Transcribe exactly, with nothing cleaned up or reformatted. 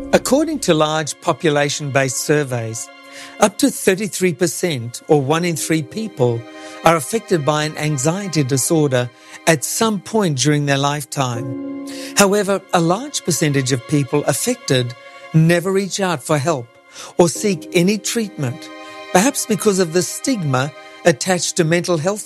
According to large population-based surveys, up to thirty-three percent or one in three people are affected by an anxiety disorder at some point during their lifetime. However, a large percentage of people affected never reach out for help or seek any treatment, perhaps because of the stigma attached to mental health